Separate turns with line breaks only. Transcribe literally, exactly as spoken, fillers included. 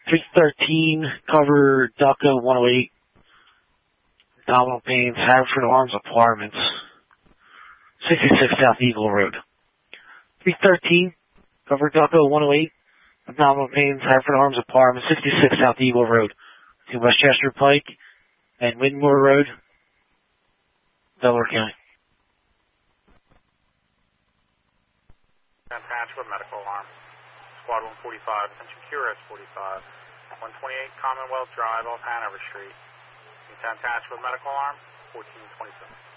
three thirteen, cover DUCA one oh eight, abdominal pains, Haverford Arms Apartments, sixty-six South Eagle Road. three thirteen, cover DUCA one oh eight, abdominal pains, Haverford Arms Apartments, sixty-six South Eagle Road, to Westchester Pike and Whitmore Road, Delaware County.
Attached with medical alarm. Squad one forty-five, attention Q R S forty-five, one twenty-eight Commonwealth Drive off Hanover Street. Attached with medical alarm, fourteen twenty-seven.